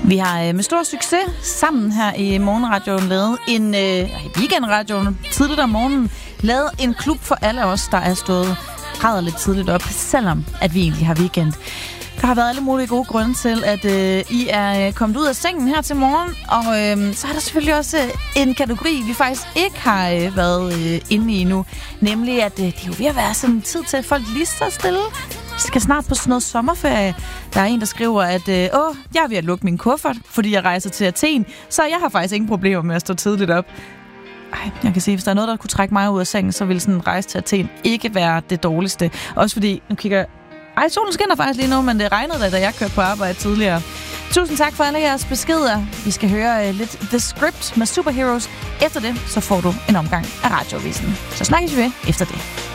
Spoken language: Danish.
Vi har med stor succes sammen her i Morgenradioen lavet i Weekendradioen tidligt om morgenen, lavet en klub for alle os, der er stået lidt tidligt op, selvom at vi egentlig har weekend. Der har været alle mulige gode grunde til, at I er kommet ud af sengen her til morgen, og så er der selvfølgelig også en kategori, vi faktisk ikke har været inde i endnu, nemlig at det er jo ved at være sådan tid til, at folk lige står stille. Vi skal snart på sådan noget sommerferie. Der er en, der skriver, at jeg er ved at lukke min kuffert, fordi jeg rejser til Athen, så jeg har faktisk ingen problemer med at stå tidligt op. Jeg kan sige, hvis der er noget, der kunne trække mig ud af sengen, så ville sådan en rejse til Athen ikke være det dårligste. Også fordi, nu kigger solen skinner faktisk lige nu, men det regnede da jeg kørte på arbejde tidligere. Tusind tak for alle jeres beskeder. Vi skal høre lidt The Script med Superheroes. Efter det, så får du en omgang af Radioavisen. Så snakkes vi ved efter det.